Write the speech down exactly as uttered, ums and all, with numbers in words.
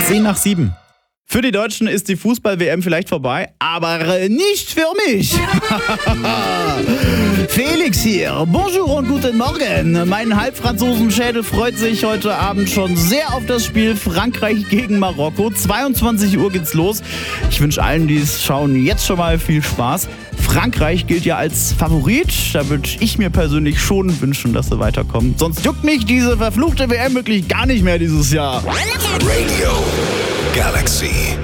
zehn nach sieben. Für die Deutschen ist die Fußball-W M vielleicht vorbei, aber nicht für mich. Felix hier. Bonjour und guten Morgen. Mein Halbfranzosenschädel freut sich heute Abend schon sehr auf das Spiel Frankreich gegen Marokko. zweiundzwanzig Uhr geht's los. Ich wünsche allen, die es schauen, jetzt schon mal viel Spaß. Frankreich gilt ja als Favorit. Da würde ich mir persönlich schon wünschen, dass sie weiterkommen. Sonst juckt mich diese verfluchte W M wirklich gar nicht mehr dieses Jahr. Radio Galaxy.